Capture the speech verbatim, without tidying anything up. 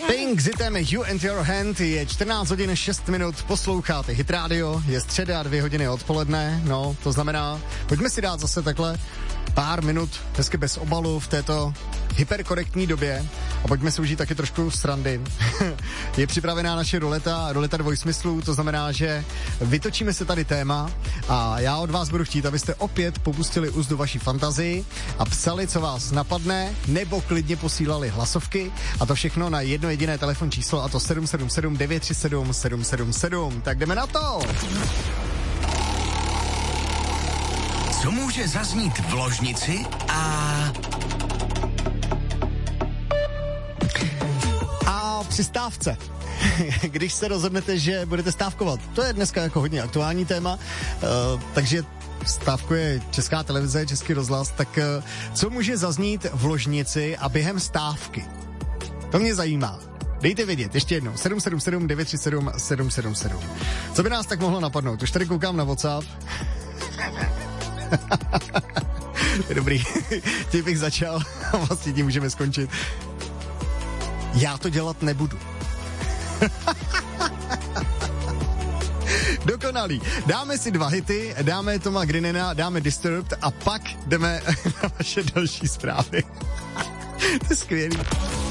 Pink, Zitem, You and Your Hand, je čtrnáct hodin šest minut, posloucháte Hit Radio, je středa, dvě hodiny odpoledne, no, to znamená, pojďme si dát zase takhle pár minut hezky bez obalu v této hyperkorektní době a pojďme si užít taky trošku srandy. Je připravená naše ruleta, ruleta dvojsmyslů, to znamená, že vytočíme se tady téma a já od vás budu chtít, abyste opět popustili úzdu vaší fantazii a psali, co vás napadne, nebo klidně posílali hlasovky a to všechno na jedno jediné telefon číslo, a to sedm sedm sedm devět tři sedm sedm sedm sedm. Tak jdeme na to! Co může zaznít v ložnici a... A při stávce. Když se rozhodnete, že budete stávkovat. To je dneska jako hodně aktuální téma, uh, takže stávkuje Česká televize, Český rozhlas, tak uh, co může zaznít v ložnici a během stávky? To mě zajímá. Dejte vědět, ještě jednou, sedm sedm sedm devět tři sedm sedm sedm sedm. Co by nás tak mohlo napadnout? Už tady koukám na WhatsApp. Dobrý, tím bych začal a vlastně tím můžeme skončit. Já to dělat nebudu. Dokonalý. Dáme si dva hity, dáme Toma Grenena, dáme Disturbed a pak jdeme na vaše další zprávy. To je skvělý.